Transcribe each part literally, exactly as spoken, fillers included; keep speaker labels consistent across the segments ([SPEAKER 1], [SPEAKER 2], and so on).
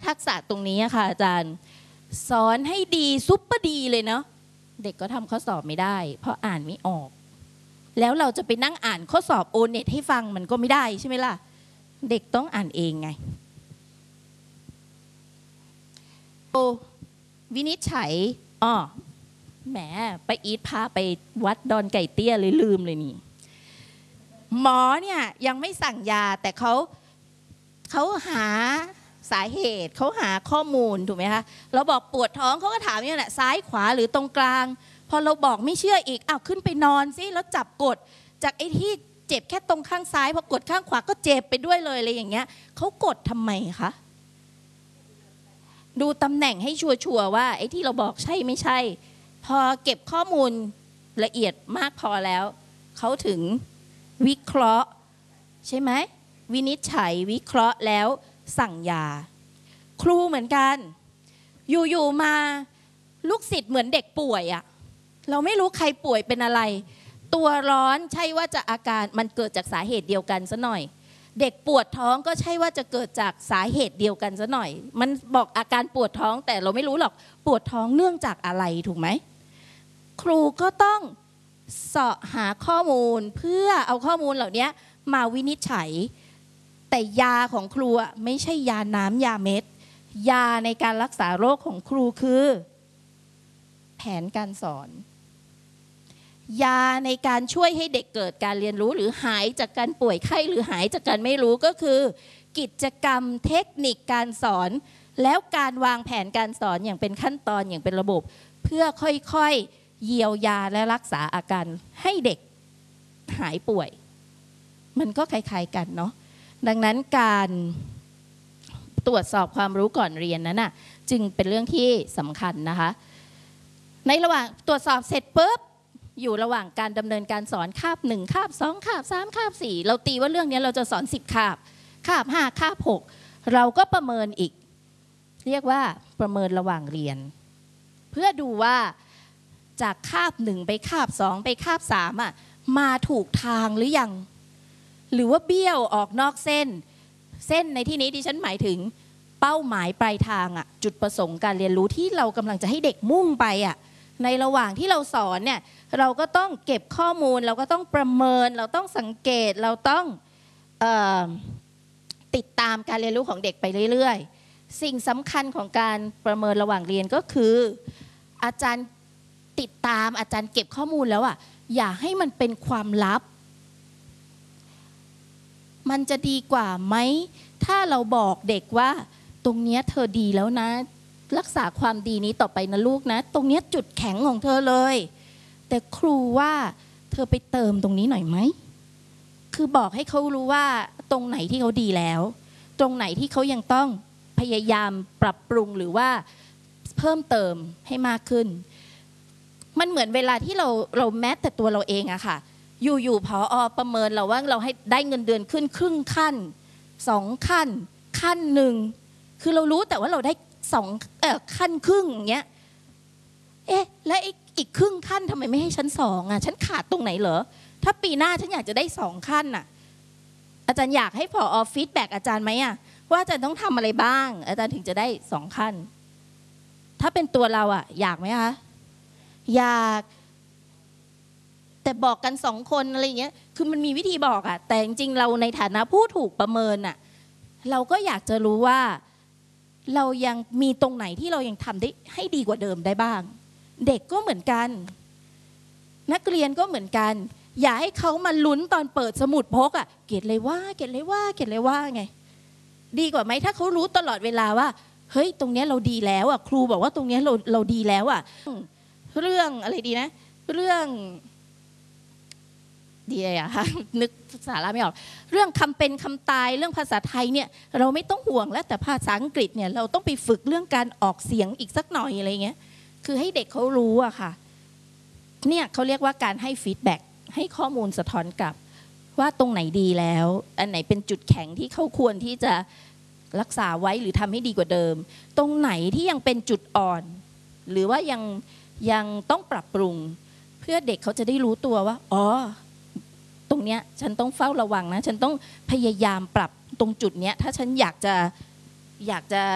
[SPEAKER 1] ทักษะตรงนี้ค่ะอาจารย์สอนให้ดีซุปเปอร์ดีเลยเนาะเด็กก็ทำข้อสอบไม่ได้เพราะอ่านไม่ออกแล้วเราจะไปนั่งอ่านข้อสอบโอเน็ตให้ฟังมันก็ไม่ได้ใช่ไหมล่ะเด็กต้องอ่านเองไงโอวินิจฉัยอ๋อแหมไปอีทพาไปวัดดอนไก่เตี้ยเลยลืมเลยนี่หมอเนี่ยยังไม่สั่งยาแต่เขาเขาหาสาเหตุเขาหาข้อมูลถูกไหมคะเราบอกปวดท้องเขาก็ถามอย่างนี้แหละซ้ายขวาหรือตรงกลางพอเราบอกไม่เชื่ออีกอ้าวขึ้นไปนอนสิแล้วจับกดจากไอ้ที่เจ็บแค่ตรงข้างซ้ายพอกดข้างขวาก็เจ็บไปด้วยเลยอะไรอย่างเงี้ยเขากดทำไมคะดูตำแหน่งให้ชัวร์ๆว่าไอ้ที่เราบอกใช่ไม่ใช่พอเก็บข้อมูลละเอียดมากพอแล้วเขาถึงวิเคราะห์ใช่ไหมวินิจฉัยวิเคราะห์แล้วสั่งยาครูเหมือนกันอยู่ๆมาลูกศิษย์เหมือนเด็กป่วยอะเราไม่รู้ใครป่วยเป็นอะไรตัวร้อนใช่ว่าจะอาการมันเกิดจากสาเหตุเดียวกันซะหน่อยเด็กปวดท้องก็ใช่ว่าจะเกิดจากสาเหตุเดียวกันซะหน่อยมันบอกอาการปวดท้องแต่เราไม่รู้หรอกปวดท้องเนื่องจากอะไรถูกไหมครูก็ต้องเสาะหาข้อมูลเพื่อเอาข้อมูลเหล่านี้มาวินิจฉัยแต่ยาของครูไม่ใช่ยาน้ำยาเม็ดยาในการรักษาโรคของครูคือแผนการสอนยาในการช่วยให้เด็กเกิดการเรียนรู้หรือหายจากการป่วยไข้หรือหายจากการไม่รู้ก็คือกิจกรรมเทคนิคการสอนแล้วการวางแผนการสอนอย่างเป็นขั้นตอนอย่างเป็นระบบเพื่อค่อยๆเยียวยาและรักษาอาการให้เด็กหายป่วยมันก็คล้ายๆกันเนาะดังนั้นการตรวจสอบความรู้ก่อนเรียนนั้นน่ะจึงเป็นเรื่องที่สำคัญนะคะในระหว่างตรวจสอบเสร็จปุ๊บอยู่ระหว่างการดำเนินการสอนคาบหนึ่งคาบสองคาบสามคาบสี่เราตีว่าเรื่องนี้เราจะสอนสิบคาบคาบห้าคาบหกเราก็ประเมินอีกเรียกว่าประเมินระหว่างเรียนเพื่อดูว่าจากคาบหนึ่งไปคาบสองไปคาบสามอ่ะมาถูกทางหรือยังหรือว่าเบี้ยวออกนอกเส้นเส้นในที่นี้ดิฉันหมายถึงเป้าหมายปลายทางอ่ะจุดประสงค์การเรียนรู้ที่เรากำลังจะให้เด็กมุ่งไปอ่ะในระหว่างที่เราสอนเนี่ยเราก็ต้องเก็บข้อมูลเราก็ต้องประเมินเราต้องสังเกตเราต้องเอ่อติดตามการเรียนรู้ของเด็กไปเรื่อยๆสิ่งสำคัญของการประเมินระหว่างเรียนก็คืออาจารย์ติดตามอาจารย์เก็บข้อมูลแล้วอ่ะอย่าให้มันเป็นความลับมันจะดีกว่าไหมถ้าเราบอกเด็กว่าตรงเนี้ยเธอดีแล้วนะรักษาความดีนี้ต่อไปนะลูกนะตรงเนี้ยจุดแข็งของเธอเลยแต่ครูว่าเธอไปเติมตรงนี้หน่อยไหมคือบอกให้เขารู้ว่าตรงไหนที่เขาดีแล้วตรงไหนที่เขายังต้องพยายามปรับปรุงหรือว่าเพิ่มเติมให้มากขึ้นมันเหมือนเวลาที่เราเราแม้แต่ตัวเราเองอะค่ะอยู่ๆผอ.ประเมินเราว่าเราให้ได้เงินเดือนขึ้นครึ่งขั้นสองขั้นขั้นหนึ่งคือเรารู้แต่ว่าเราได้สองเอ่อขั้นครึ่งอย่างเงี้ยเอ๊ะแล้วอีกครึ่งขั้นทำไมไม่ให้ฉันสองอ่ะฉันขาดตรงไหนเหรอถ้าปีหน้าฉันอยากจะได้สองขั้นอ่ะอาจารย์อยากให้ผอ.ฟีดแบ็กอาจารย์ไหมอ่ะว่าอาจารย์ต้องทำอะไรบ้างอาจารย์ถึงจะได้สองขั้นถ้าเป็นตัวเราอ่ะอยากไหมคะอยากแต่บอกกันสองคนอะไรอย่างเงี้ยคือมันมีวิธีบอกอ่ะแต่จริงๆเราในฐานะผู้ถูกประเมินอ่ะเราก็อยากจะรู้ว่าเรายังมีตรงไหนที่เรายังทำได้ให้ดีกว่าเดิมได้บ้างเด็กก็เหมือนกันนักเรียนก็เหมือนกันอย่าให้เขามาลุ้นตอนเปิดสมุดพกอ่ะเกรดเลยว่าเกรดเลยว่าเกรดเลยว่าไงดีกว่าไหมถ้าเขารู้ตลอดเวลาว่าเฮ้ยตรงนี้เราดีแล้วอ่ะครูบอกว่าตรงนี้เราเราดีแล้วอ่ะเรื่องอะไรดีนะเรื่องดีอะไรอะคะนึกภาษาละไม่ออกเรื่องคำเป็นคำตายเรื่องภาษาไทยเนี่ยเราไม่ต้องห่วงแล้วแต่ภาษาอังกฤษเนี่ยเราต้องไปฝึกเรื่องการออกเสียงอีกสักหน่อยอะไรเงี้ยคือให้เด็กเขารู้อะค่ะเนี่ยเขาเรียกว่าการให้ฟีดแบ็กให้ข้อมูลสะท้อนกลับว่าตรงไหนดีแล้วอันไหนเป็นจุดแข็งที่เขาควรที่จะรักษาไว้หรือทำให้ดีกว่าเดิมตรงไหนที่ยังเป็นจุดอ่อนหรือว่ายังยังต้องปรับปรุงเพื่อเด็กเขาจะได้รู้ตัวว่าอ๋อตรงเนี้ยฉันต้องเฝ้าระวังนะฉันต้องพยายามปรับตรงจุดเนี้ยถ้าฉันอยากจะอยากจะ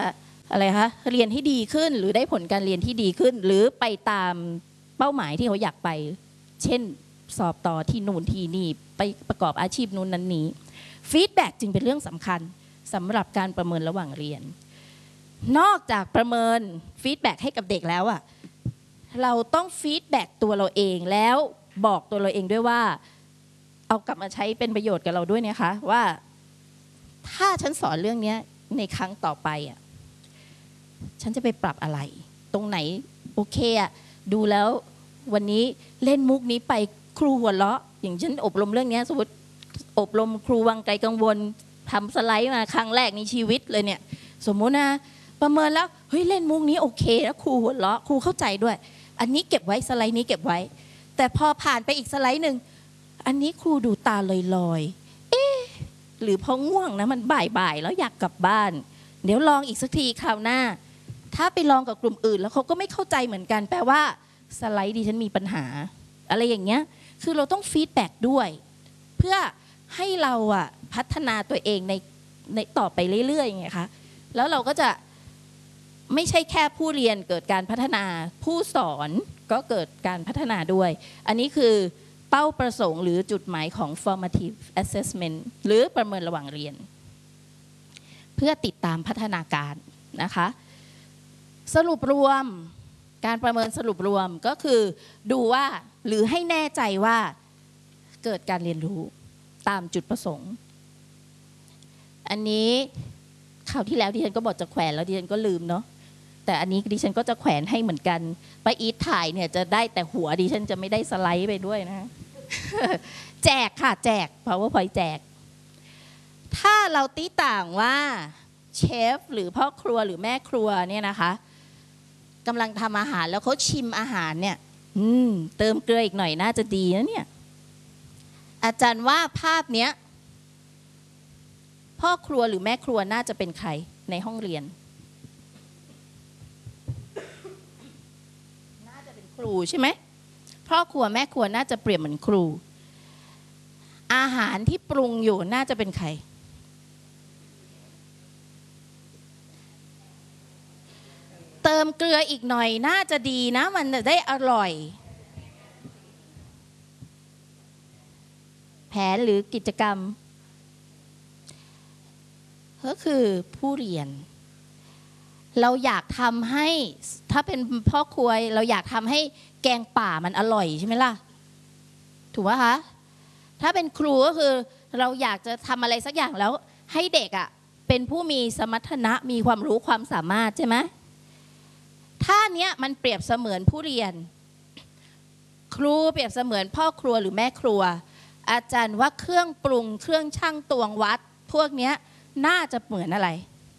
[SPEAKER 1] อะไรคะเรียนให้ดีขึ้นหรือได้ผลการเรียนที่ดีขึ้นหรือไปตามเป้าหมายที่เขาอยากไปเช่นสอบต่อที่นู่นที่นี่ไปประกอบอาชีพนู้นนั้นนี้ฟีดแบ็กจึงเป็นเรื่องสำคัญสำหรับการประเมินระหว่างเรียนนอกจากประเมินฟีดแบ็กให้กับเด็กแล้วอ่ะเราต้องฟีดแบ็กตัวเราเองแล้วบอกตัวเราเองด้วยว่าเอากลับมาใช้เป็นประโยชน์กับเราด้วยนะคะว่าถ้าฉันสอนเรื่องนี้ในครั้งต่อไปอ่ะฉันจะไปปรับอะไรตรงไหนโอเคอ่ะดูแล้ววันนี้เล่นมุกนี้ไปครูหัวเราะอย่างฉันอบรมเรื่องนี้สมมติอบรมครูวังไกลกังวลทำสไลด์มาครั้งแรกในชีวิตเลยเนี่ยสมมุตินะประเมินแล้วเฮ้ยเล่นมุกนี้โอเคแล้วครูหัวเราะครูเข้าใจด้วยอันนี้เก็บไว้สไลด์นี้เก็บไว้แต่พอผ่านไปอีกสไลด์หนึ่งอันนี้ครูดูตาลอยๆเอ๊ะหรือพอง่วงนะมันบ่ายๆแล้วอยากกลับบ้านเดี๋ยวลองอีกสักทีคราวหน้าถ้าไปลองกับกลุ่มอื่นแล้วเขาก็ไม่เข้าใจเหมือนกันแปลว่าสไลด์ดิฉันมีปัญหาอะไรอย่างเงี้ยคือเราต้องฟีดแบ็กด้วยเพื่อให้เราอะพัฒนาตัวเองในในต่อไปเรื่อยๆไงคะแล้วเราก็จะไม่ใช่แค่ผู้เรียนเกิดการพัฒนาผู้สอนก็เกิดการพัฒนาด้วยอันนี้คือเป้าประสงค์หรือจุดหมายของ formative assessment หรือประเมินระหว่างเรียนเพื่อติดตามพัฒนาการนะคะสรุปรวมการประเมินสรุปรวมก็คือดูว่าหรือให้แน่ใจว่าเกิดการเรียนรู้ตามจุดประสงค์อันนี้คราวที่แล้วดิฉันก็บอกจะแขวนแล้วดิฉันก็ลืมเนาะแต่อันนี้ดิฉันก็จะแขวนให้เหมือนกันไปอีทถ่ายเนี่ยจะได้แต่หัวดิฉันจะไม่ได้สไลด์ไปด้วยนะ แจกค่ะแจก PowerPoint แจกถ้าเราตีต่างว่าเชฟหรือพ่อครัวหรือแม่ครัวเนี่ยนะคะกำลังทำอาหารแล้วเขาชิมอาหารเนี่ยอืมเติมเกลืออีกหน่อยน่าจะดีนะเนี่ยอาจารย์ว่าภาพเนี้ยพ่อครัวหรือแม่ครัวน่าจะเป็นใครในห้องเรียนน่าจะเป็นครูใช่ไหมพ่อครัวแม่ครัวน่าจะเปรียบเหมือนครูอาหารที่ปรุงอยู่น่าจะเป็นใครเติมเกลืออีกหน่อยน่าจะดีนะมันจะได้อร่อยแผนหรือกิจกรรมก็คือผู้เรียนเราอยากทำให้ถ้าเป็นพ่อครัวเราอยากทำให้แกงป่ามันอร่อยใช่ไหมล่ะถูกไหมคะถ้าเป็นครูก็คือเราอยากจะทำอะไรสักอย่างแล้วให้เด็กอ่ะเป็นผู้มีสมรรถนะมีความรู้ความสามารถใช่ไหมถ้าเนี้ยมันเปรียบเสมือนผู้เรียนครูเปรียบเสมือนพ่อครัวหรือแม่ครัวอาจารย์ว่าเครื่องปรุงเครื่องชั่งตวงวัดพวกเนี้ยน่าจะเหมือนอะไร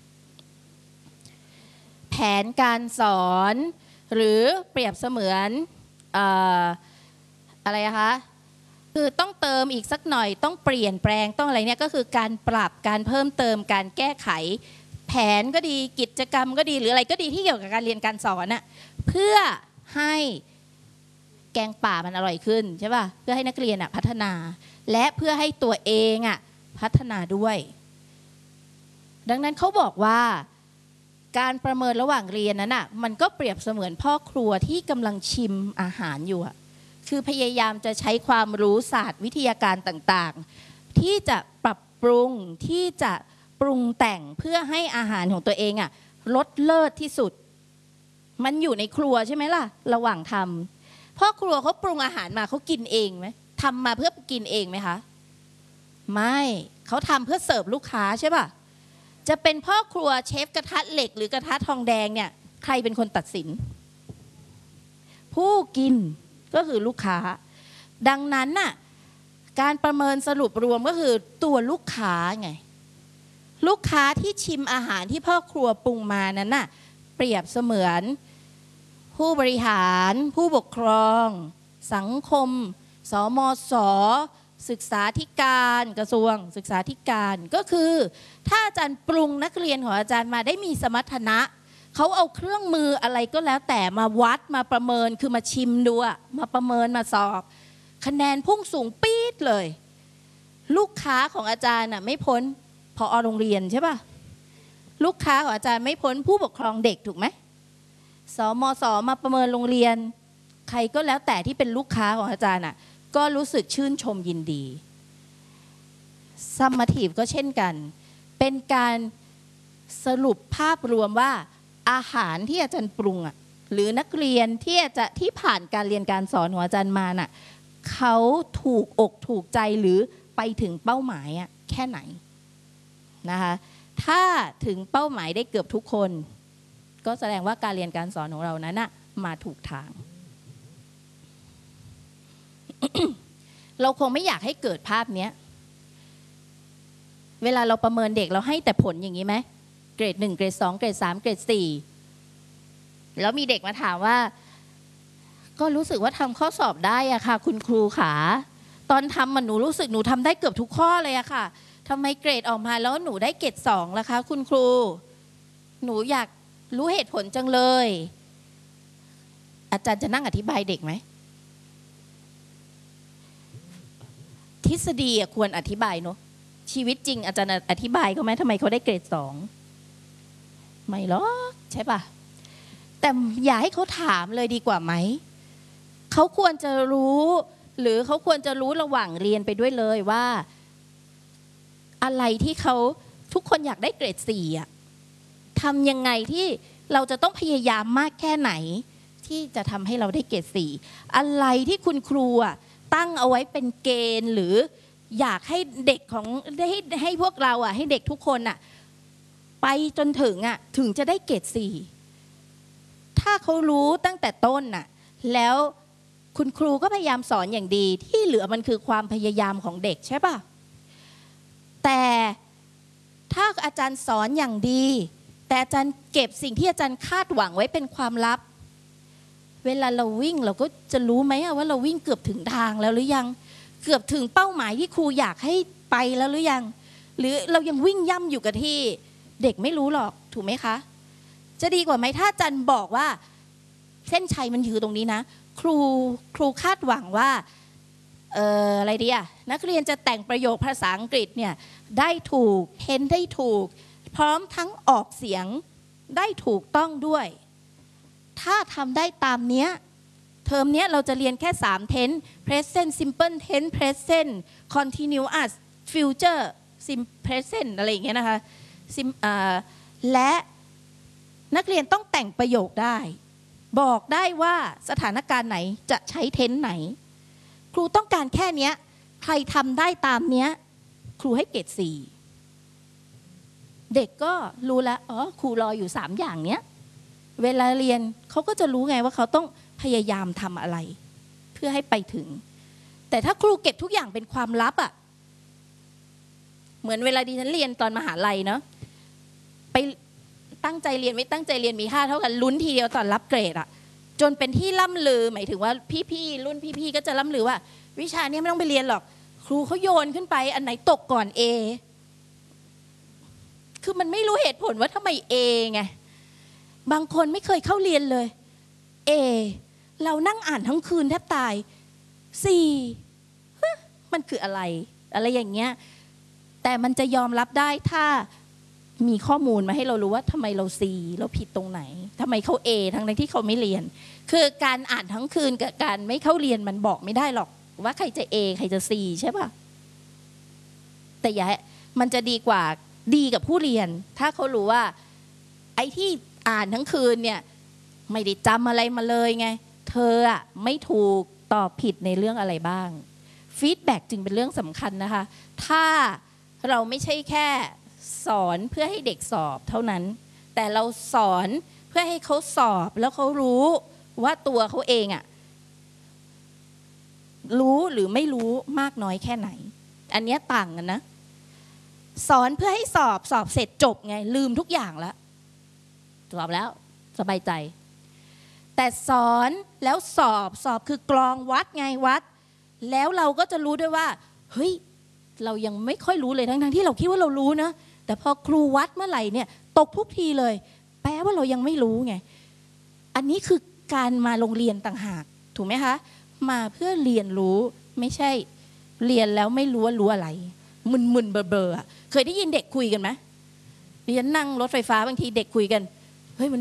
[SPEAKER 1] แผนการสอนหรือเปรียบเสมือนเอ่ออะไรคะคือต้องเติมอีกสักหน่อยต้องเปลี่ยนแปลงต้องอะไรเนี่ยก็คือการปรับการเพิ่มเติมการแก้ไขแผนก็ดีกิจกรรมก็ดีหรืออะไรก็ดีที่เกี่ยวกับการเรียนการสอนน่ะเพื่อให้แกงป่ามันอร่อยขึ้นใช่ป่ะเพื่อให้นักเรียนอ่ะพัฒนาและเพื่อให้ตัวเองอ่ะพัฒนาด้วยดังนั้นเขาบอกว่าการประเมินระหว่างเรียนนั้นอ่ะมันก็เปรียบเสมือนพ่อครัวที่กำลังชิมอาหารอยู่อ่ะคือพยายามจะใช้ความรู้ศาสตร์วิทยาการต่างๆที่จะปรับปรุงที่จะปรุงแต่งเพื่อให้อาหารของตัวเองอ่ะรสเลิศที่สุดมันอยู่ในครัวใช่ไหมล่ะระหว่างทำพ่อครัวเขาปรุงอาหารมาเขากินเองไหมทำมาเพื่อกินเองไหมคะไม่เขาทำเพื่อเสิร์ฟลูกค้าใช่ป่ะจะเป็นพ่อครัวเชฟกระทะเหล็กหรือกระทะทองแดงเนี่ยใครเป็นคนตัดสินผู้กินก็คือลูกค้าดังนั้นน่ะการประเมินสรุปรวมก็คือตัวลูกค้าไงลูกค้าที่ชิมอาหารที่พ่อครัวปรุงมานั้นน่ะเปรียบเสมือนผู้บริหารผู้ปกครองสังคมสมส.ศึกษาธิการกระทรวงศึกษาธิการก็คือถ้าอาจารย์ปรุงนักเรียนของอาจารย์มาได้มีสมรรถนะเขาเอาเครื่องมืออะไรก็แล้วแต่มาวัดมาประเมินคือมาชิมดูอะมาประเมินมาสอบคะแนนพุ่งสูงปี๊ดเลยลูกค้าของอาจารย์น่ะไม่พ้นผอ.โรงเรียนใช่ป่ะลูกค้าของอาจารย์ไม่พ้นผู้ปกครองเด็กถูกไหมสมสมาประเมินโรงเรียนใครก็แล้วแต่ที่เป็นลูกค้าของอาจารย์อ่ะก็รู้สึกชื่นชมยินดีซัมมาทีฟก็เช่นกันเป็นการสรุปภาพรวมว่าอาหารที่อาจารย์ปรุงอ่ะหรือนักเรียนที่จะที่ผ่านการเรียนการสอนของอาจารย์มาน่ะเขาถูกอกถูกใจหรือไปถึงเป้าหมายอ่ะแค่ไหนนะคะถ้าถึงเป้าหมายได้เกือบทุกคนก็แสดงว่าการเรียนการสอนของเรานั้นน่ะมาถูกทาง เราคงไม่อยากให้เกิดภาพเนี้ยเวลาเราประเมินเด็กเราให้แต่ผลอย่างนี้ไหมเกรดหนึ่งเกรดสองเกรดสามเกรดสี่แล้วมีเด็กมาถามว่าก็รู้สึกว่าทำข้อสอบได้อะค่ะคุณครูขาตอนทำมันหนูรู้สึกหนูทำได้เกือบทุกข้อเลยอะค่ะทำไมเกรดออกมาแล้วหนูได้เกรดสองล่ะคะคุณครูหนูอยากรู้เหตุผลจังเลยอาจารย์จะนั่งอธิบายเด็กไหมทฤษฎีควรอธิบายเนาะชีวิตจริงอาจารย์อธิบายเขาไหมทำไมเขาได้เกรดสองไม่หรอกใช่ปะแต่อย่าให้เขาถามเลยดีกว่าไหมเขาควรจะรู้หรือเขาควรจะรู้ระหว่างเรียนไปด้วยเลยว่าอะไรที่เขาทุกคนอยากได้เกรดสี่อะทำยังไงที่เราจะต้องพยายามมากแค่ไหนที่จะทำให้เราได้เกรดสี่อะไรที่คุณครูอะตั้งเอาไว้เป็นเกณฑ์หรืออยากให้เด็กของให้ให้พวกเราอะให้เด็กทุกคนอะไปจนถึงอะถึงจะได้เกรดสี่ถ้าเขารู้ตั้งแต่ต้นน่ะแล้วคุณครูก็พยายามสอนอย่างดีที่เหลือมันคือความพยายามของเด็กใช่ป่ะแต่ถ้าอาจารย์สอนอย่างดีแต่อาจารย์เก็บสิ่งที่อาจารย์คาดหวังไว้เป็นความลับเวลาเราวิ่งเราก็จะรู้ไหมว่าเราวิ่งเกือบถึงทางแล้วหรือยังเกือบถึงเป้าหมายที่ครูอยากให้ไปแล้วหรือยังหรือเรายังวิ่งย่ำอยู่กับที่เด็กไม่รู้หรอกถูกไหมคะจะดีกว่าไหมถ้าอาจารย์บอกว่าเส้นชัยมันอยู่ตรงนี้นะครูครูคาดหวังว่าเอ่ออะไรดีอะนักเรียนจะแต่งประโยคภาษาอังกฤษเนี่ยได้ถูกเห็นได้ถูกพร้อมทั้งออกเสียงได้ถูกต้องด้วยถ้าทำได้ตามเนี้ยเทอมเนี้ยเราจะเรียนแค่สาม tense present simple tense present continuous future present อะไรอย่างเงี้ยนะคะและนักเรียนต้องแต่งประโยคได้บอกได้ว่าสถานการณ์ไหนจะใช้เทนส์ไหนครูต้องการแค่นี้ใครทำได้ตามเนี้ยครูให้เกรดสี่เด็กก็รู้แล้วอ๋อครูรออยู่สามอย่างเนี้ยเวลาเรียนเขาก็จะรู้ไงว่าเขาต้องพยายามทำอะไรเพื่อให้ไปถึงแต่ถ้าครูเก็บทุกอย่างเป็นความลับอ่ะเหมือนเวลาดิฉันเรียนตอนมหาลัยเนาะไปตั้งใจเรียนไม่ตั้งใจเรียนมีค่าเท่ากันลุ้นทีเดียวตอนรับเกรดอะจนเป็นที่ล่ำลือหมายถึงว่าพี่ๆรุ่นพี่ๆก็จะล่ำลือว่าวิชานี้ไม่ต้องไปเรียนหรอกครูเขาโยนขึ้นไปอันไหนตกก่อน A คือมันไม่รู้เหตุผลว่าทำไม A ไงบางคนไม่เคยเข้าเรียนเลย A เรานั่งอ่านทั้งคืนแทบตาย C มันคืออะไรอะไรอย่างเงี้ยแต่มันจะยอมรับได้ถ้ามีข้อมูลมาให้เรารู้ว่าทำไมเรา C เราผิดตรงไหนทำไมเขา A ทั้งที่เขาไม่เรียนคือการอ่านทั้งคืนกับการไม่เข้าเรียนมันบอกไม่ได้หรอกว่าใครจะ A ใครจะ C ใช่ป่ะแต่อย่ามันจะดีกว่าดีกับผู้เรียนถ้าเขารู้ว่าไอ้ที่อ่านทั้งคืนเนี่ยไม่ได้จำอะไรมาเลยไงเธออะไม่ถูกตอบผิดในเรื่องอะไรบ้างฟีดแบ็กจึงเป็นเรื่องสำคัญนะคะถ้าเราไม่ใช่แค่สอนเพื่อให้เด็กสอบเท่านั้นแต่เราสอนเพื่อให้เขาสอบแล้วเขารู้ว่าตัวเขาเองอะรู้หรือไม่รู้มากน้อยแค่ไหนอันนี้ต่างกันนะสอนเพื่อให้สอบสอบเสร็จจบไงลืมทุกอย่างแล้วสอบแล้วสบายใจแต่สอนแล้วสอบสอบคือกรองวัดไงวัดแล้วเราก็จะรู้ด้วยว่าเฮ้ยเรายังไม่ค่อยรู้เลยทั้งๆที่เราคิดว่าเรารู้นะแต่พอครูวัดเมื่อไหร่เนี่ยตกทุกทีเลยแปลว่าเรายังไม่รู้ไงอันนี้คือการมาโรงเรียนต่างหากถูกไหมคะมาเพื่อเรียนรู้ไม่ใช่เรียนแล้วไม่รู้ว่ารู้อะไรมึนๆเบลอๆเคยได้ยินเด็กคุยกันไหมดิฉันนั่งรถไฟฟ้าบางทีเด็กคุยกัน